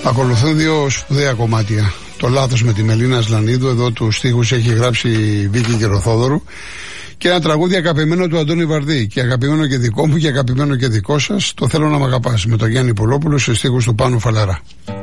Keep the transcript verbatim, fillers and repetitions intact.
Ακολουθούν δύο σπουδαία κομμάτια. Το Λάθος με τη Μελίνα Ασλανίδου, εδώ τους στίχους έχει γράψει η Βίκη Γεροθόδωρου. Και ένα τραγούδι αγαπημένο του Αντώνη Βαρδί. Και αγαπημένο και δικό μου και αγαπημένο και δικό σας. Το Θέλω να μ' αγαπάς, με τον Γιάννη Πολόπουλο σε στίχους του Πάνου Φαλαρά.